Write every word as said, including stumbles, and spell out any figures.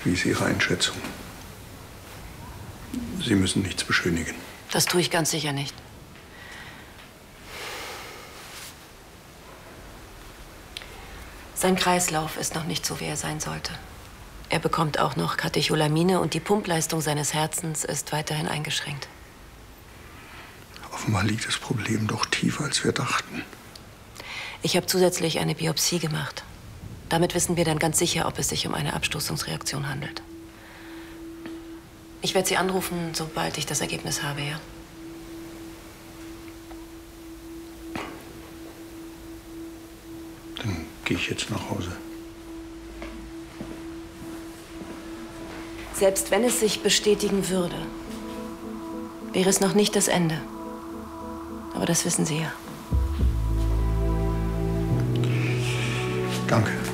Wie ist Ihre Einschätzung? Sie müssen nichts beschönigen. Das tue ich ganz sicher nicht. Sein Kreislauf ist noch nicht so, wie er sein sollte. Er bekommt auch noch Katecholamine und die Pumpleistung seines Herzens ist weiterhin eingeschränkt. Offenbar liegt das Problem doch tiefer, als wir dachten. Ich habe zusätzlich eine Biopsie gemacht. Damit wissen wir dann ganz sicher, ob es sich um eine Abstoßungsreaktion handelt. Ich werde Sie anrufen, sobald ich das Ergebnis habe, ja? Dann gehe ich jetzt nach Hause. Selbst wenn es sich bestätigen würde, wäre es noch nicht das Ende. Aber das wissen Sie ja. Danke.